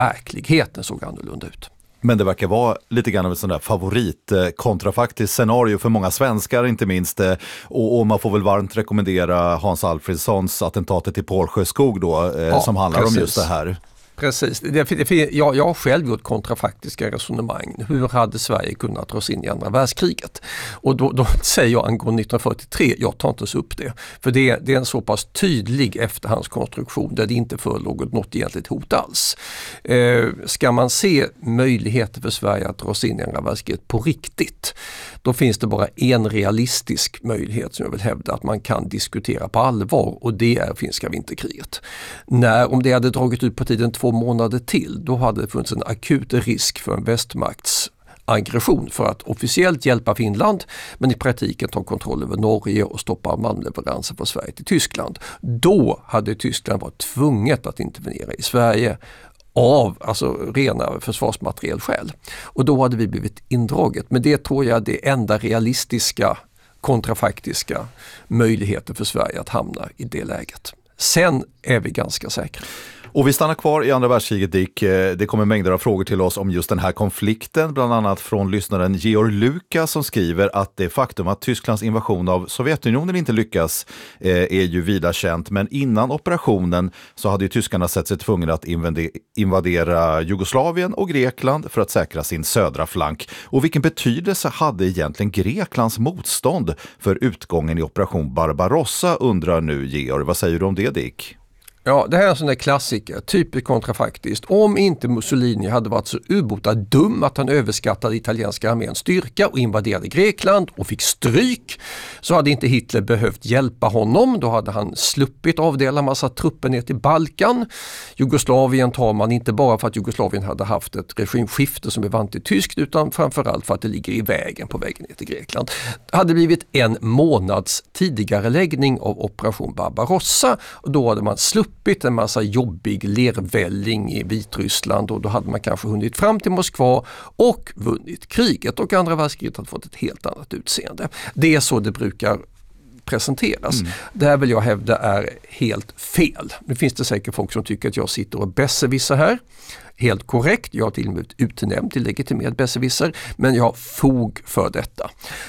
verkligheten såg annorlunda ut. Men det verkar vara lite grann av ett sån där favorit kontrafaktiskt scenario för många svenskar inte minst. Och man får väl varmt rekommendera Hans Alfredssons attentatet i Pålsjöskog då, som handlar om just det här. Precis. Jag har själv gjort kontrafaktiska resonemang. Hur hade Sverige kunnat dras in i andra världskriget? Och då säger jag angående 1943, jag tar inte upp det. För det är en så pass tydlig efterhandskonstruktion där det inte förelåg något egentligt hot alls. Ska man se möjligheter för Sverige att dras in i andra världskriget på riktigt, då finns det bara en realistisk möjlighet som jag vill hävda att man kan diskutera på allvar, och det är finska vinterkriget. Om det hade dragit ut på tiden 2 månader till, då hade det funnits en akut risk för en västmakts aggression för att officiellt hjälpa Finland, men i praktiken ta kontroll över Norge och stoppa malmleveranser från Sverige till Tyskland. Då hade Tyskland varit tvunget att intervenera i Sverige av rena försvarsmaterielskäl. Och då hade vi blivit indraget. Men det tror jag är det enda realistiska kontrafaktiska möjligheter för Sverige att hamna i det läget. Sen är vi ganska säkra. Och vi stannar kvar i andra världskriget, Dick. Det kommer mängder av frågor till oss om just den här konflikten, bland annat från lyssnaren Georg Lukas som skriver att det faktum att Tysklands invasion av Sovjetunionen inte lyckas är ju vida känt, men innan operationen så hade ju tyskarna sett sig tvungna att invadera Jugoslavien och Grekland för att säkra sin södra flank. Och vilken betydelse hade egentligen Greklands motstånd för utgången i operation Barbarossa, undrar nu Georg. Vad säger du om det, Dick? Ja, det här är en sån där klassiker, typiskt kontrafaktiskt. Om inte Mussolini hade varit så ubotad dum att han överskattade italienska arméns styrka och invaderade Grekland och fick stryk, så hade inte Hitler behövt hjälpa honom. Då hade han sluppit avdela massa trupper ner till Balkan. Jugoslavien tar man inte bara för att Jugoslavien hade haft ett regimskifte som är antityskt, utan framförallt för att det ligger i vägen på vägen ner till Grekland. Det hade blivit 1 månads tidigare läggning av operation Barbarossa, och då hade man sluppit en massa jobbig lervälling i Vitryssland, och då hade man kanske hunnit fram till Moskva och vunnit kriget, och andra världskriget hade fått ett helt annat utseende. Det är så det brukar presenteras. Det här vill jag hävda är helt fel. Nu finns det säkert folk som tycker att jag sitter och besserwisser här. Helt korrekt, jag har till och med utnämnt till legitimerad besserwisser, men jag har fog för detta.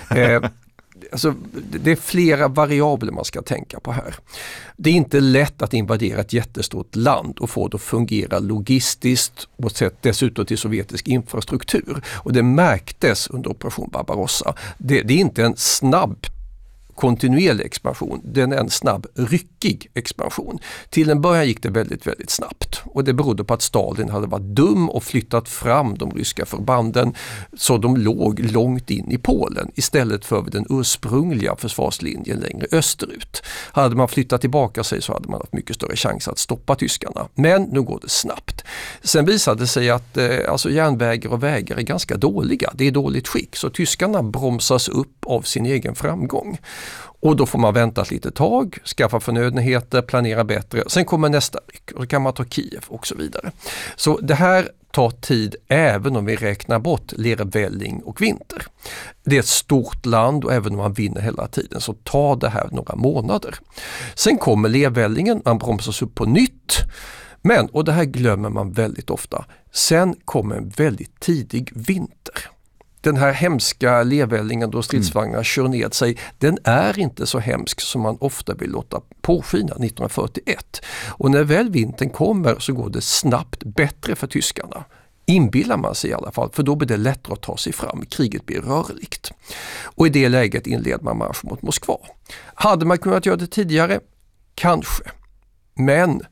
Det är flera variabler man ska tänka på här. Det är inte lätt att invadera ett jättestort land och få det att fungera logistiskt och dessutom till sovjetisk infrastruktur. Och det märktes under operation Barbarossa. Det är inte en snabb kontinuerlig expansion, den är en snabb ryckig expansion. Till en början gick det väldigt, väldigt snabbt, och det berodde på att Stalin hade varit dum och flyttat fram de ryska förbanden så de låg långt in i Polen istället för den ursprungliga försvarslinjen längre österut. Hade man flyttat tillbaka sig så hade man haft mycket större chans att stoppa tyskarna. Men nu går det snabbt. Sen visade det sig att järnvägar och vägar är ganska dåliga. Det är dåligt skick, så tyskarna bromsas upp av sin egen framgång. Och då får man vänta ett litet tag, skaffa förnödenheter, planera bättre. Sen kommer nästa ryck och då kan man ta Kiev och så vidare. Så det här tar tid även om vi räknar bort lervälling och vinter. Det är ett stort land och även om man vinner hela tiden så tar det här några månader. Sen kommer lervällingen, man bromsas upp på nytt. Men, och det här glömmer man väldigt ofta, sen kommer en väldigt tidig vinter. Den här hemska lervällingen då stridsvagnar kör ned sig, den är inte så hemsk som man ofta vill låta påskina 1941. Och när väl vintern kommer så går det snabbt bättre för tyskarna. Inbillar man sig i alla fall, för då blir det lättare att ta sig fram. Kriget blir rörligt. Och i det läget inleder man marsch mot Moskva. Hade man kunnat göra det tidigare? Kanske. Men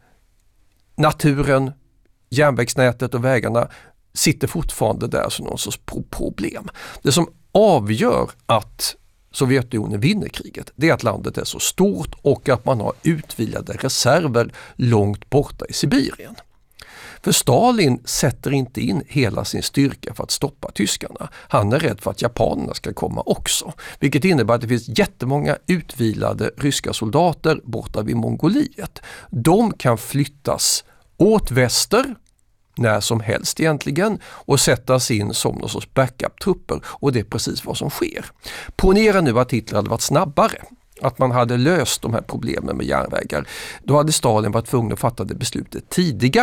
naturen, järnvägsnätet och vägarna sitter fortfarande där som någon sorts problem. Det som avgör att Sovjetunionen vinner kriget, det är att landet är så stort och att man har utvilade reserver långt borta i Sibirien. För Stalin sätter inte in hela sin styrka för att stoppa tyskarna. Han är rädd för att japanerna ska komma också. Vilket innebär att det finns jättemånga utvilade ryska soldater borta vid Mongoliet. De kan flyttas åt väster när som helst egentligen och sättas in som någon sorts backup-trupper, och det är precis vad som sker. Ponera nu att Hitler hade varit snabbare, att man hade löst de här problemen med järnvägar. Då hade Stalin varit tvungen att fatta det beslutet tidigare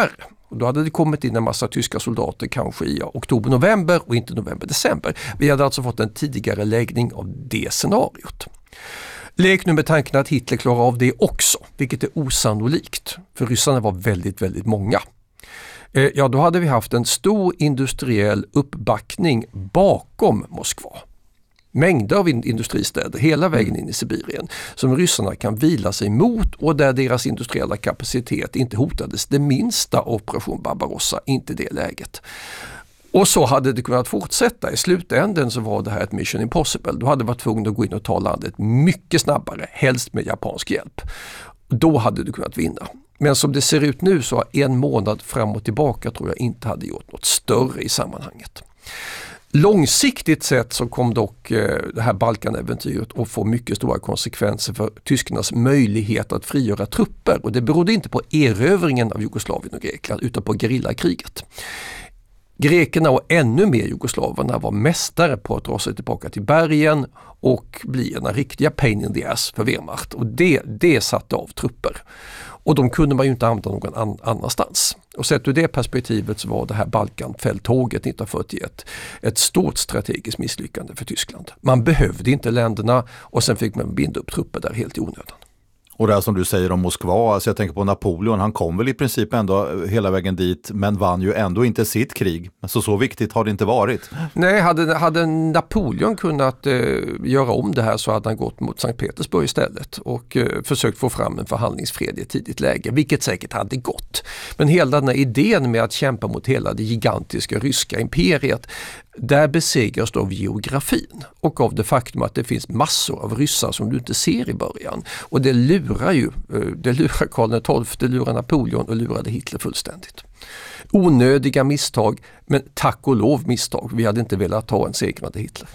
Och då hade det kommit in en massa tyska soldater kanske i oktober-november och inte november-december. Vi hade alltså fått en tidigare läggning av det scenariot. Lek nu med tanken att Hitler klarar av det också, vilket är osannolikt. För ryssarna var väldigt, väldigt många. Ja, då hade vi haft en stor industriell uppbackning bakom Moskva. Mängder av industristäder hela vägen in i Sibirien som ryssarna kan vila sig mot och där deras industriella kapacitet inte hotades det minsta av Operation Barbarossa, inte det läget. Och så hade det kunnat fortsätta. I slutänden så var det här ett mission impossible. Då hade varit tvungen att gå in och ta landet mycket snabbare, helst med japansk hjälp. Då hade du kunnat vinna. Men som det ser ut nu så har en månad fram och tillbaka tror jag inte hade gjort något större i sammanhanget. Långsiktigt sett så kom dock det här Balkanäventyret att få mycket stora konsekvenser för tyskarnas möjlighet att frigöra trupper. Och det berodde inte på erövringen av Jugoslavien och Grekland utan på gerillakriget. Grekerna och ännu mer jugoslaverna var mästare på att dra sig tillbaka till bergen och bli en riktiga pain in the ass för Wehrmacht. Och det satte av trupper. Och de kunde man ju inte använda någon annanstans. Och sett ur det perspektivet så var det här Balkanfälttåget 1941 ett stort strategiskt misslyckande för Tyskland. Man behövde inte länderna och sen fick man binda upp trupper där helt i onödan. Och det här som du säger om Moskva, alltså jag tänker på Napoleon, han kom väl i princip ändå hela vägen dit men vann ju ändå inte sitt krig. Så viktigt har det inte varit. Nej, hade Napoleon kunnat göra om det här så hade han gått mot Sankt Petersburg istället och försökt få fram en förhandlingsfred i ett tidigt läge, vilket säkert hade gått. Men hela den här idén med att kämpa mot hela det gigantiska ryska imperiet, där besegras då av geografin och av det faktum att det finns massor av ryssar som du inte ser i början. Och det lurar Karl XII, det lurar Napoleon och lurade Hitler fullständigt. Onödiga misstag, men tack och lov misstag. Vi hade inte velat ta en segrande Hitler.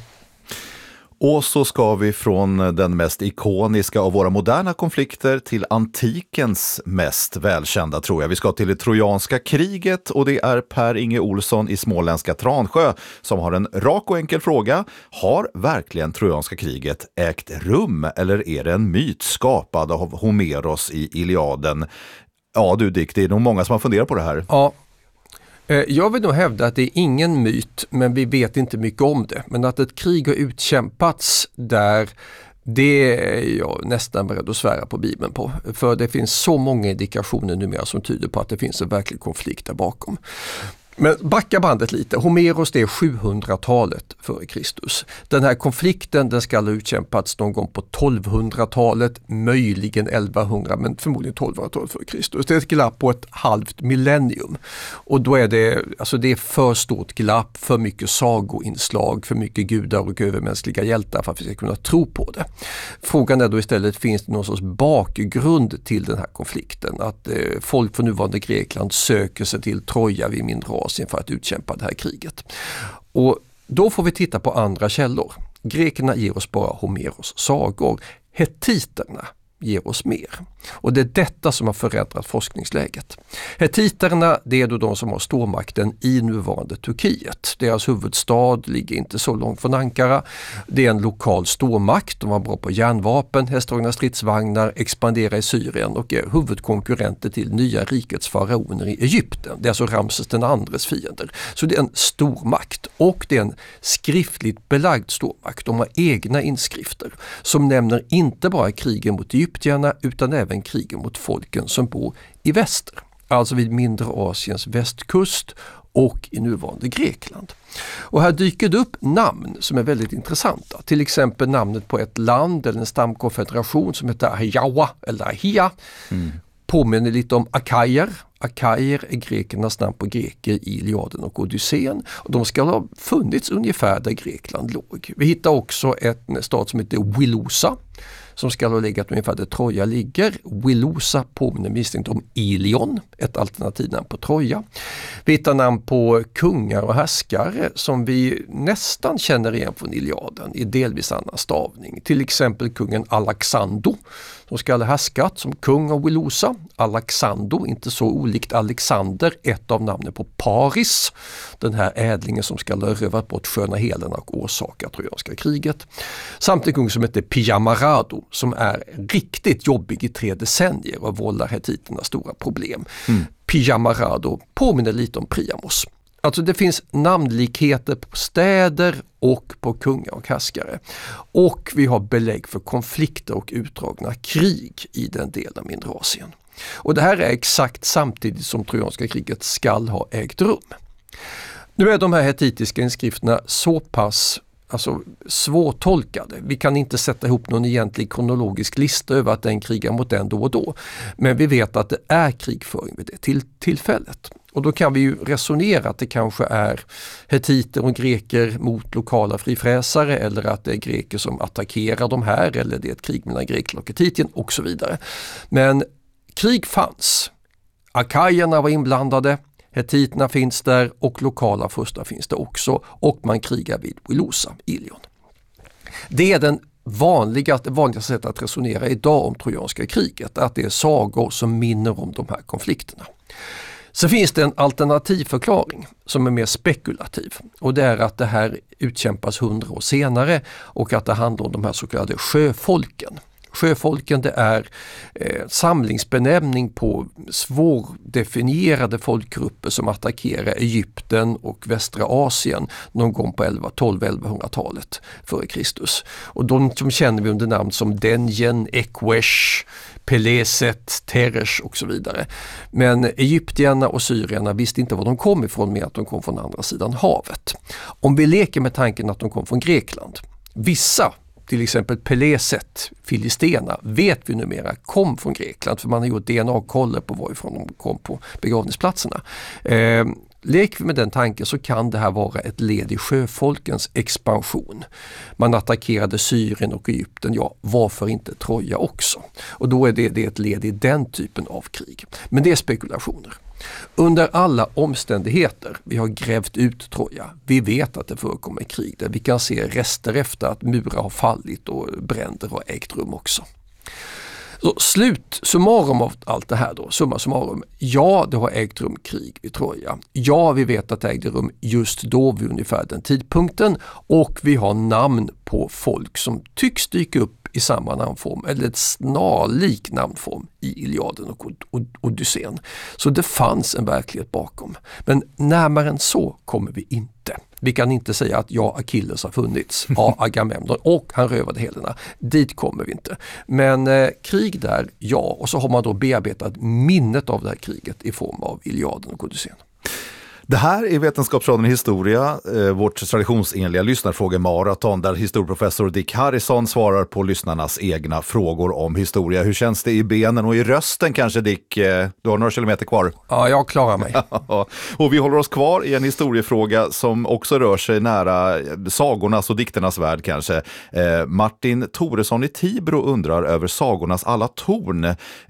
Och så ska vi från den mest ikoniska av våra moderna konflikter till antikens mest välkända tror jag. Vi ska till det trojanska kriget och det är Per-Inge Olsson i småländska Transjö som har en rak och enkel fråga. Har verkligen trojanska kriget ägt rum eller är det en myt skapad av Homeros i Iliaden? Ja du Dick, det är nog många som har funderat på det här. Ja. Jag vill nog hävda att det är ingen myt, men vi vet inte mycket om det. Men att ett krig har utkämpats där, det är jag nästan beredd att svära på Bibeln på. För det finns så många indikationer numera som tyder på att det finns en verklig konflikt där bakom. Men backa bandet lite. Homeros, det är 700-talet före Kristus. Den här konflikten den ska ha utkämpats någon gång på 1200-talet, möjligen 1100 men förmodligen 1200-talet före Kristus. Det är ett glapp på ett halvt millennium. Och då är det är för stort glapp, för mycket sagoinslag, för mycket gudar och övermänskliga hjältar för att vi ska kunna tro på det. Frågan är då istället, finns det någon sorts bakgrund till den här konflikten? Att folk från nuvarande Grekland söker sig till Troja vid mindre Asien för att utkämpa det här kriget. Och då får vi titta på andra källor. Grekerna ger oss bara Homeros sagor. Hettiterna ger oss mer. Och det är detta som har förändrat forskningsläget. Hettiterna, det är då de som har stormakten i nuvarande Turkiet. Deras huvudstad ligger inte så långt från Ankara. Det är en lokal stormakt. De var bra på järnvapen, hästdragna stridsvagnar, expanderar i Syrien och är huvudkonkurrenter till nya rikets faraoner i Egypten. Det är alltså Ramses den andres fiender. Så det är en stormakt och det är en skriftligt belagd stormakt. De har egna inskrifter som nämner inte bara krigen mot egyptierna utan även krigen mot folken som bor i väster. Alltså vid mindre Asiens västkust och i nuvarande Grekland. Och här dyker det upp namn som är väldigt intressanta. Till exempel namnet på ett land eller en stamkonfederation som heter Ahiawa eller Ahia. Påminner lite om Akajer. Akajer är grekernas namn på greker i Iliaden och Odysseen. Och de ska ha funnits ungefär där Grekland låg. Vi hittar också en stad som heter Wilosa som ska ha legat ungefär där Troja ligger. Wilosa påminner misstänkt om Ilion, ett alternativnamn på Troja. Vi hittar namn på kungar och härskare som vi nästan känner igen från Iliaden i delvis annan stavning. Till exempel kungen Alexander som ska ha härskat som kung av Wilosa. Alexander, inte så olikt Alexander, ett av namnen på Paris. Den här ädlingen som ska ha rövat bort sköna Helena och orsakat trojanska kriget. Samt en kung som heter Pijamara Pijamarado som är riktigt jobbig i 3 decennier och vållar hettiterna stora problem. Pijamarado påminner lite om Priamos. Alltså det finns namnlikheter på städer och på kungar och härskare. Och vi har belägg för konflikter och utdragna krig i den delen av Mindre Asien. Och det här är exakt samtidigt som trojanska kriget skall ha ägt rum. Nu är de här hettitiska inskrifterna så pass svårtolkade. Vi kan inte sätta ihop någon egentlig kronologisk lista över att den krigar mot den då och då. Men vi vet att det är krigföring vid det tillfället. Och då kan vi ju resonera att det kanske är hettiter och greker mot lokala frifräsare, eller att det är greker som attackerar de här, eller det är ett krig mellan Grekland och Hettitien och så vidare. Men krig fanns. Akajerna var inblandade. Hettiterna finns där och lokala furstar finns det också, och man krigar vid Wilosa, Ilion. Det är den vanligaste sättet att resonera idag om trojanska kriget, att det är sagor som minner om de här konflikterna. Så finns det en alternativ förklaring som är mer spekulativ, och det är att det här utkämpas 100 år senare och att det handlar om de här så kallade sjöfolken. Sjöfolken, det är samlingsbenämning på svårdefinierade folkgrupper som attackerar Egypten och västra Asien någon gång på 1200-1100-talet före Kristus. Och de som känner vi under namn som Denjen, Ekwesh, Peleset, Teresh och så vidare. Men egyptierna och syrierna visste inte var de kom ifrån, med att de kom från andra sidan havet. Om vi leker med tanken att de kom från Grekland, vissa, till exempel Peleset, filisterna, vet vi numera kom från Grekland, för man har gjort DNA-koller på varifrån de kom på begravningsplatserna. Leker vi med den tanken så kan det här vara ett led i sjöfolkens expansion. Man attackerade Syrien och Egypten, ja, varför inte Troja också? Och då är det ett led i den typen av krig. Men det är spekulationer. Under alla omständigheter, vi har grävt ut Troja, vi vet att det förekommer krig där, vi kan se rester efter att murar har fallit och bränder har ägt rum också. Så summarum av allt det här då, summa summarum, ja, det har ägt rum krig vid Troja. Ja, vi vet att det ägde rum just då vid ungefär den tidpunkten, och vi har namn på folk som tycks dyka upp i samma namnform eller ett snarlik namnform i Iliaden och Odysseen. Så det fanns en verklighet bakom. Men närmare än så kommer vi inte. Vi kan inte säga att ja, Achilles har funnits, ja, Agamemnon och han rövade Helena. Dit kommer vi inte. Men krig där, ja. Och så har man då bearbetat minnet av det här kriget i form av Iliaden och Odysseen. Det här är Vetenskapsradion Historia, vårt traditionsenliga lyssnarfrågemaraton där historieprofessor Dick Harrison svarar på lyssnarnas egna frågor om historia. Hur känns det i benen och i rösten kanske, Dick? Du har några kilometer kvar. Ja, jag klarar mig. Och vi håller oss kvar i en historiefråga som också rör sig nära sagornas och dikternas värld kanske. Martin Toresson i Tibro undrar över sagornas alla torn.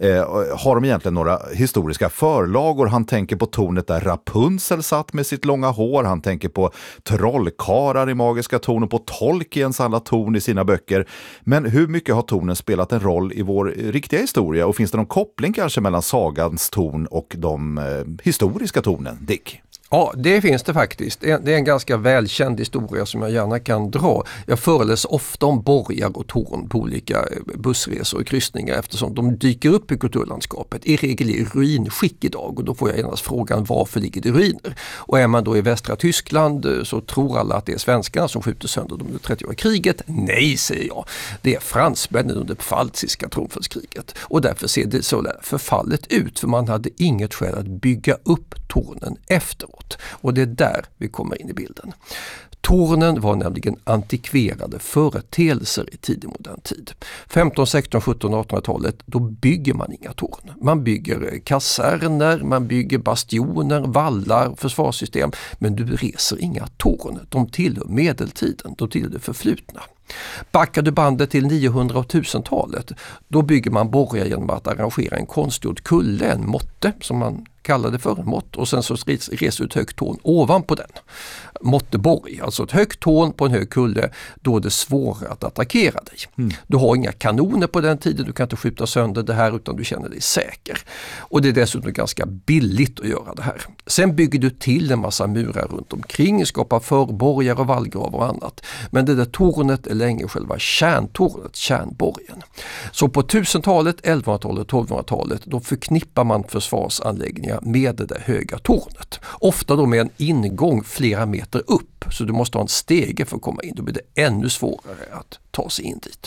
Har de egentligen några historiska förlagor? Han tänker på tornet där Rapunzel satt med sitt långa hår. Han tänker på trollkarlar i magiska torn och på Tolkiens alla torn i sina böcker. Men hur mycket har tornen spelat en roll i vår riktiga historia? Och finns det någon koppling kanske mellan sagans torn och de historiska tornen, Dick? Ja, det finns det faktiskt. Det är en ganska välkänd historia som jag gärna kan dra. Jag föreläser ofta om borgar och torn på olika bussresor och kryssningar, eftersom de dyker upp i kulturlandskapet, i regel i ruinskick idag, och då får jag genast frågan varför ligger det ruiner? Och är man då i västra Tyskland så tror alla att det är svenskarna som skjuter sönder dem under 30-åriga kriget. Nej, säger jag. Det är fransmännen under pfalziska tronföljskriget. Och därför ser det så förfallet ut, för man hade inget skäl att bygga upp tornen efteråt. Och det är där vi kommer in i bilden. Tornen var nämligen antikverade företeelser i tidig modern tid. 15, 16, 17, 1800-talet, då bygger man inga torn. Man bygger kaserner, man bygger bastioner, vallar, försvarssystem, men du reser inga torn. De tillhör medeltiden, de tillhör det förflutna. Backar du bandet till 900- och 1000-talet, då bygger man borgar genom att arrangera en konstgjord kulle, en motte som man kalla det för en mott, och sen så reser ut högt torn ovanpå den. Motteborg, alltså ett högt torn på en hög kulle, då är det svårare att attackera dig. Du har inga kanoner på den tiden, du kan inte skjuta sönder det här utan du känner dig säker. Och det är dessutom ganska billigt att göra det här. Sen bygger du till en massa murar runt omkring, skapar förborgar och vallgravar och annat. Men det där tornet är länge själva kärntornet, kärnborgen. Så på 1000-talet, 1100-talet, 1200-talet, då förknippar man försvarsanläggningar med det där höga tornet. Ofta då med en ingång flera meter upp, så du måste ha en stege för att komma in. Då blir det ännu svårare att ta sig in dit.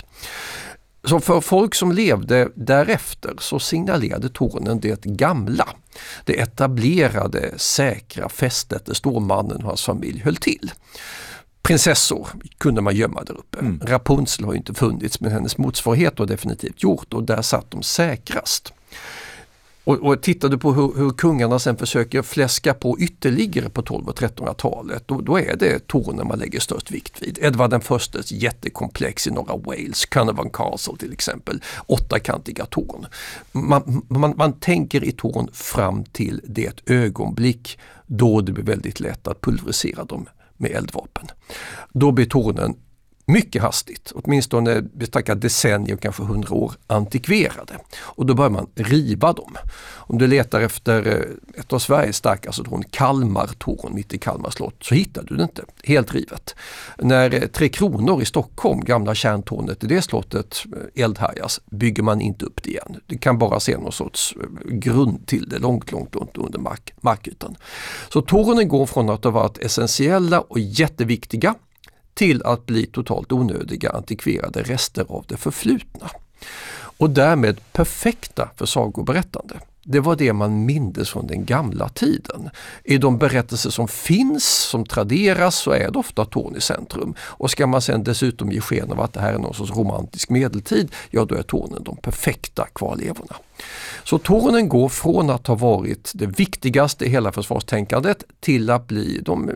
Så för folk som levde därefter så signalerade tornen det gamla, det etablerade, säkra fästet där stormannen och hans familj höll till. Prinsessor kunde man gömma där uppe. Rapunzel har ju inte funnits, men hennes motsvarighet har definitivt gjort, och där satt de säkrast. Och tittar du på hur kungarna sen försöker fläska på ytterligare på 1200- och 1300-talet, då är det tornen man lägger störst vikt vid. Edvard den förstes jättekomplex i norra Wales, Carnarvon Castle till exempel, 8-kantiga torn. Man tänker i torn fram till det ögonblick då det blir väldigt lätt att pulverisera dem med eldvapen. Då blir tornen mycket hastigt, åtminstone betraktat decennier, kanske 100 år, antikverade. Och då börjar man riva dem. Om du letar efter ett av Sveriges starkaste torn, Kalmartorn mitt i Kalmar slott, så hittar du det inte. Helt rivet. När 3 Kronor i Stockholm, gamla kärntornet i det slottet, eldhärjas, bygger man inte upp det igen. Du kan bara se någon sorts grund till det långt under markytan. Så tornen går från att ha varit essentiella och jätteviktiga till att bli totalt onödiga, antikverade rester av det förflutna. Och därmed perfekta för sagoberättande. Det var det man mindes från den gamla tiden. I de berättelser som finns, som traderas, så är det ofta torn i centrum. Och ska man sen dessutom ge sken av att det här är någon sorts romantisk medeltid, ja då är tornen de perfekta kvarlevorna. Så tornen går från att ha varit det viktigaste i hela försvarstänkandet till att bli de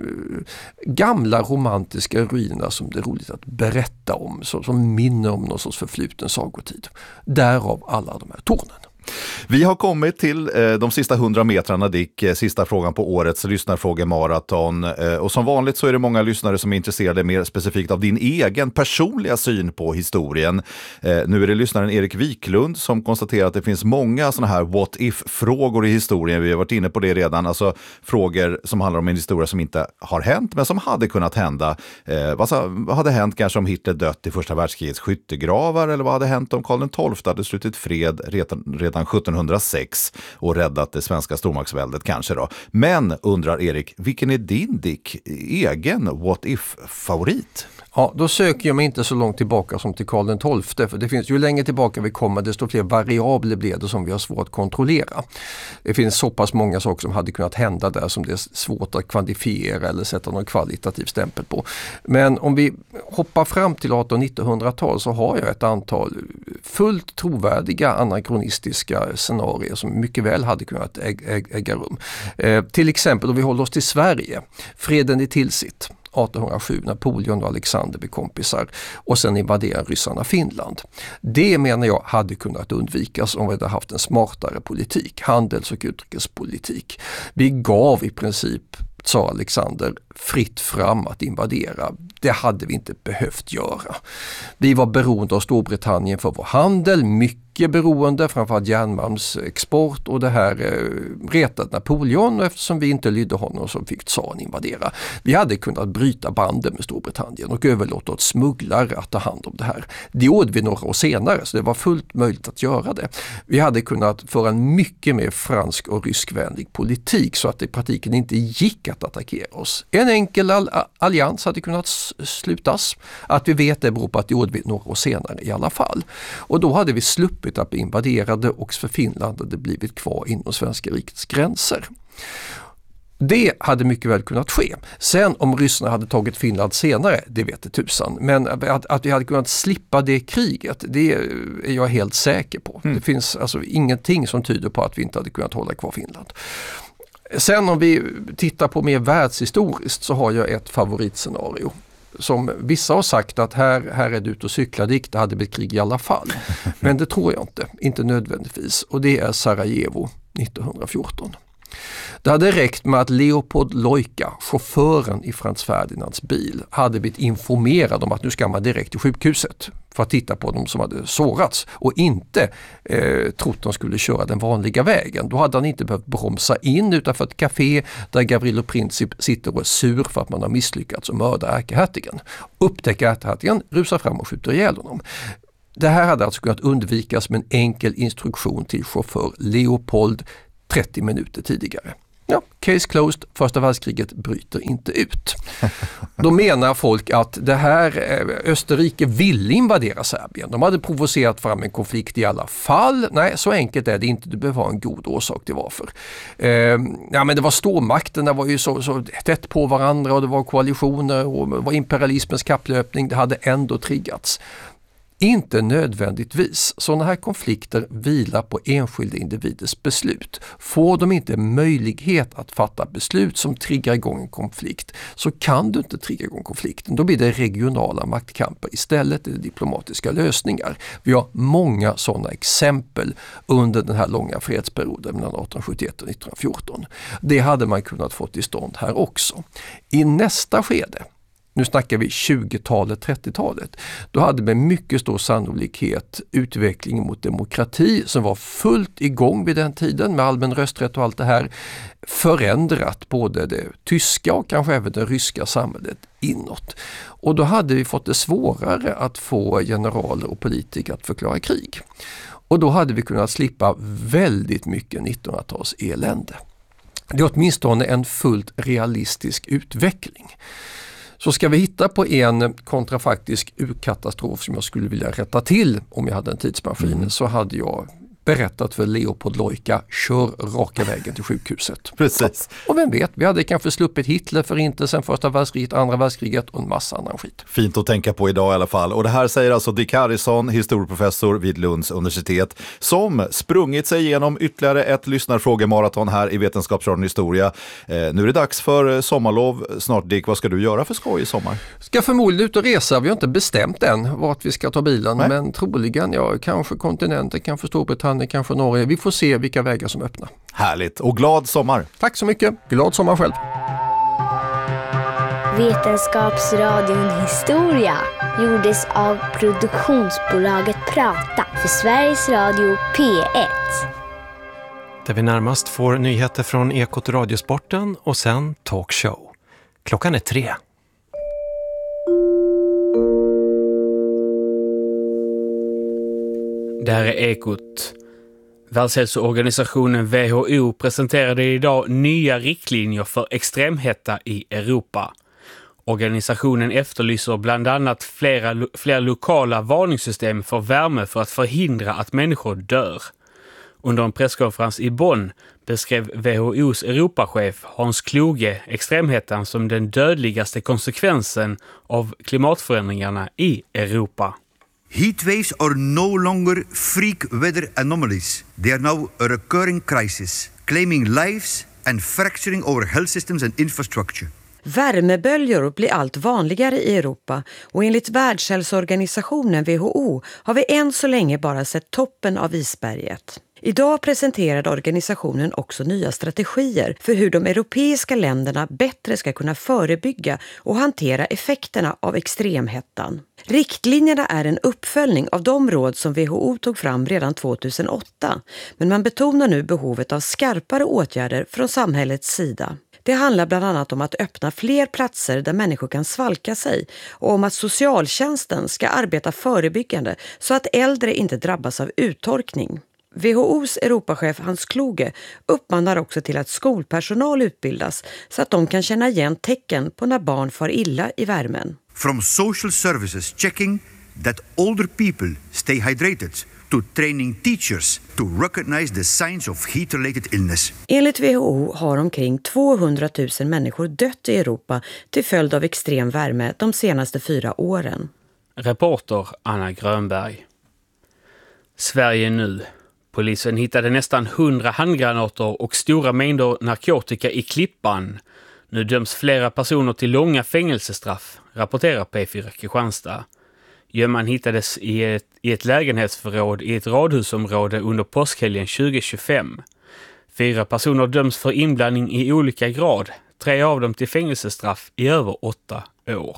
gamla romantiska ruinerna som det är roligt att berätta om, som minner om någon sorts förfluten sagotid. Därav alla de här tornen. Vi har kommit till de sista 100 metrarna, Dick, sista frågan på årets lyssnarfrågemaraton. Och som vanligt så är det många lyssnare som är intresserade mer specifikt av din egen personliga syn på historien. Nu är det lyssnaren Erik Wiklund som konstaterar att det finns många sådana här what if-frågor i historien. Vi har varit inne på det redan, alltså frågor som handlar om en historia som inte har hänt men som hade kunnat hända. Vad hade hänt kanske om Hitler dött i första världskrigets skyttegravar, eller vad hade hänt om Karl XII hade slutit fred redan 1706 och räddat det svenska stormaktsväldet kanske då. Men, undrar Erik, vilken är din, Dick, egen what if-favorit? Ja, då söker jag mig inte så långt tillbaka som till Karl XII, för det finns ju längre tillbaka vi kommer, desto fler variabler blir det som vi har svårt att kontrollera. Det finns så pass många saker som hade kunnat hända där som det är svårt att kvantifiera eller sätta någon kvalitativ stämpel på. Men om vi hoppar fram till 1800-1900-tal så har jag ett antal fullt trovärdiga anakronistiska scenarier som mycket väl hade kunnat äga rum. Till exempel om vi håller oss till Sverige, freden i Tilsit 1807, Napoleon och Alexander blir kompisar och sen invaderar ryssarna Finland. Det menar jag hade kunnat undvikas om vi hade haft en smartare politik, handels- och utrikespolitik. Vi gav i princip tsar Alexander fritt fram att invadera. Det hade vi inte behövt göra. Vi var beroende av Storbritannien för vår handel, mycket beroende, framförallt järnmalmsexport, och det här retade Napoleon, och eftersom vi inte lydde honom så fick tsaren invadera. Vi hade kunnat bryta banden med Storbritannien och överlåta åt smugglare att ta hand om det här. Det gjorde vi några år senare, så det var fullt möjligt att göra det. Vi hade kunnat föra en mycket mer fransk och ryskvänlig politik så att det i praktiken inte gick att attackera oss. En enkel allians hade kunnat slutas. Att vi vet det beror på att det gjorde vi några år senare i alla fall. Och då hade vi sluppit att bli invaderade, och för Finland hade det blivit kvar inom svenska rikets gränser. Det hade mycket väl kunnat ske. Sen om ryssarna hade tagit Finland senare, det vet det tusan. Men att vi hade kunnat slippa det kriget, det är jag helt säker på. Det finns alltså ingenting som tyder på att vi inte hade kunnat hålla kvar Finland. Sen om vi tittar på mer världshistoriskt så har jag ett favoritscenario. Som vissa har sagt att här är det ut och cykla, det hade blivit krig i alla fall. Men det tror jag inte nödvändigtvis. Och det är Sarajevo 1914. Det hade räckt med att Leopold Leuka, chauffören i Franz Ferdinands bil, hade blivit informerad om att nu ska man direkt till sjukhuset för att titta på dem som hade sårats och inte trott de skulle köra den vanliga vägen. Då hade han inte behövt bromsa in utanför ett café där Gavrilo Princip sitter och är sur för att man har misslyckats och mörda ärkehertigen. Upptäcker ärkehertigen, rusar fram och skjuter ihjäl honom. Det här hade alltså kunnat undvikas med en enkel instruktion till chaufför Leopold 30 minuter tidigare. Ja, case closed, första världskriget bryter inte ut. Då menar folk att det här Österrike ville invadera Serbien. De hade provocerat fram en konflikt i alla fall. Nej, så enkelt är det inte. Du behöver ha en god orsak till varför. Men det var stormakterna var ju så tätt på varandra och det var koalitioner och det var imperialismens kapplöpning. Det hade ändå triggats. Inte nödvändigtvis. Sådana här konflikter vilar på enskilda individers beslut. Får de inte möjlighet att fatta beslut som triggar igång en konflikt så kan du inte trigga igång konflikten. Då blir det regionala maktkamper. Istället är det diplomatiska lösningar. Vi har många sådana exempel under den här långa fredsperioden mellan 1871 och 1914. Det hade man kunnat få till stånd här också. I nästa skede, nu snackar vi 20-talet, 30-talet. Då hade med mycket stor sannolikhet utvecklingen mot demokrati som var fullt igång vid den tiden med allmän rösträtt och allt det här förändrat både det tyska och kanske även det ryska samhället inåt. Och då hade vi fått det svårare att få generaler och politiker att förklara krig. Och då hade vi kunnat slippa väldigt mycket 1900-tals elände. Det är åtminstone en fullt realistisk utveckling. Så ska vi hitta på en kontrafaktisk urkatastrof som jag skulle vilja rätta till om jag hade en tidsmaskin så hade jag berättat för Leopold Leuka, kör raka vägen till sjukhuset. Precis. Och vem vet, vi hade kanske sluppit Hitler, förintelsen, första världskriget, andra världskriget och en massa annan skit. Fint att tänka på idag i alla fall. Och det här säger alltså Dick Harrison, historieprofessor vid Lunds universitet, som sprungit sig igenom ytterligare ett lyssnarfrågemaraton här i Vetenskapsradion Historia. Nu är det dags för sommarlov snart. Dick, vad ska du göra för skoj i sommar? Ska förmodligen ut och resa. Vi har inte bestämt än vart vi ska ta bilen. Nej. Men troligen, kanske kontinenten, kanske Storbritannien, kanske Norge. Vi får se vilka vägar som öppnar. Härligt och glad sommar. Tack så mycket. Glad sommar själv. Vetenskapsradion Historia gjordes av produktionsbolaget Prata för Sveriges Radio P1. Där vi närmast får nyheter från Ekot Radiosporten och sen talkshow. Klockan är 3. Det här är Ekot. Världshälsoorganisationen WHO presenterade idag nya riktlinjer för extremhetta i Europa. Organisationen efterlyser bland annat flera lokala varningssystem för värme för att förhindra att människor dör. Under en presskonferens i Bonn beskrev WHO:s Europachef Hans Kluge extremhettan som den dödligaste konsekvensen av klimatförändringarna i Europa. Heat waves are no longer freak weather anomalies. They are now a recurring crisis, claiming lives and fracturing our health systems and infrastructure. Värmeböljor blir allt vanligare i Europa och enligt Världshälsoorganisationen WHO har vi än så länge bara sett toppen av isberget. Idag presenterade organisationen också nya strategier för hur de europeiska länderna bättre ska kunna förebygga och hantera effekterna av extremhettan. Riktlinjerna är en uppföljning av de råd som WHO tog fram redan 2008, men man betonar nu behovet av skarpare åtgärder från samhällets sida. Det handlar bland annat om att öppna fler platser där människor kan svalka sig och om att socialtjänsten ska arbeta förebyggande så att äldre inte drabbas av uttorkning. WHO:s Europachef Hans Kluge uppmanar också till att skolpersonal utbildas så att de kan känna igen tecken på när barn far illa i värmen. From social services checking that older people stay hydrated to training teachers to recognize the signs of heat-related illness. Enligt WHO har omkring 200 000 människor dött i Europa till följd av extrem värme de senaste 4 åren. Reporter Anna Grönberg. Sverige nu. Polisen hittade nästan 100 handgranater och stora mängder narkotika i Klippan. Nu döms flera personer till långa fängelsestraff, rapporterar P4 Kristianstad. Gömman hittades i ett lägenhetsförråd i ett radhusområde under påskhelgen 2025. 4 personer döms för inblandning i olika grad, 3 av dem till fängelsestraff i över 8 år.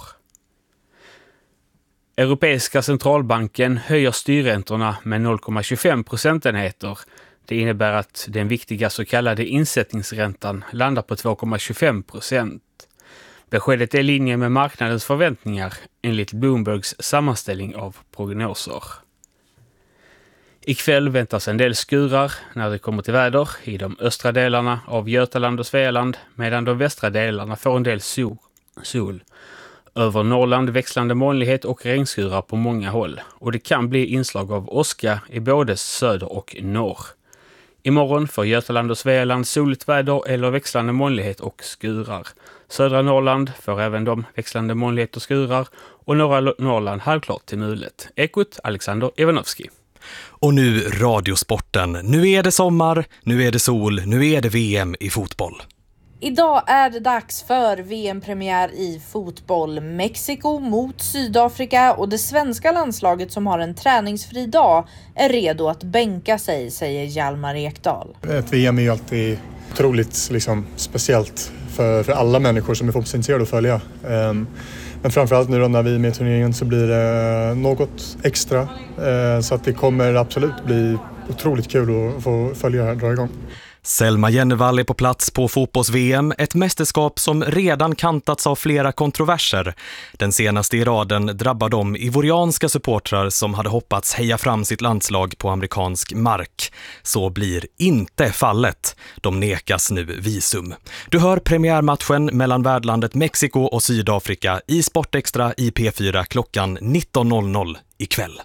Europeiska centralbanken höjer styrräntorna med 0,25 procentenheter. Det innebär att den viktiga så kallade insättningsräntan landar på 2,25%. Beskedet är i linje med marknadens förväntningar enligt Bloombergs sammanställning av prognoser. Ikväll väntas en del skurar när det kommer till väder i de östra delarna av Götaland och Svealand, medan de västra delarna får en del sol. Över Norrland växlande molnighet och regnskurar på många håll, och det kan bli inslag av åska i både söder och norr. Imorgon får Götaland och Svealand soligt väder eller växlande molnighet och skurar. Södra Norrland får även de växlande molnighet och skurar, och norra Norrland halvklart till mulet. Ekot Alexander Ivanovski. Och nu radiosporten. Nu är det sommar, nu är det sol, nu är det VM i fotboll. Idag är det dags för VM-premiär i fotboll. Mexiko mot Sydafrika, och det svenska landslaget som har en träningsfri dag är redo att bänka sig, säger Hjalmar Ekdal. Ett VM är ju alltid otroligt speciellt för alla människor som är fotbollsintresserade att följa. Men framförallt nu då när vi är med i turneringen så blir det något extra. Så att det kommer absolut bli otroligt kul att få följa här, dra igång. Selma Jennevall är på plats på fotbolls-VM, ett mästerskap som redan kantats av flera kontroverser. Den senaste i raden drabbar de ivorianska supportrar som hade hoppats heja fram sitt landslag på amerikansk mark. Så blir inte fallet. De nekas nu visum. Du hör premiärmatchen mellan värdlandet Mexiko och Sydafrika i Sportextra i P4 klockan 19.00 ikväll.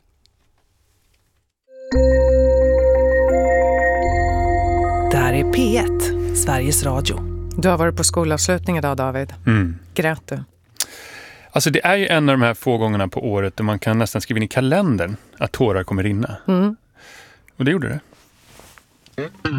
Det här är P1, Sveriges Radio. Du har varit på skolavslutning idag, David. Grät du? Alltså det är ju en av de här få gångerna på året där man kan nästan skriva in i kalendern att tårar kommer rinna. Och det gjorde det.